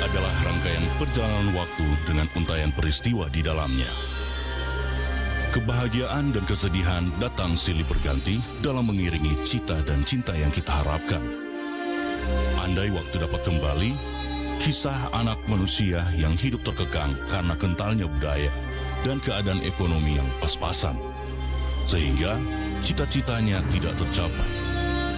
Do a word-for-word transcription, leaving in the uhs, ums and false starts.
adalah rangkaian perjalanan waktu dengan untaian peristiwa di dalamnya. Kebahagiaan dan kesedihan datang silih berganti dalam mengiringi cita dan cinta yang kita harapkan. Andai waktu dapat kembali, kisah anak manusia yang hidup terkekang karena kentalnya budaya dan keadaan ekonomi yang pas-pasan, sehingga cita-citanya tidak tercapai.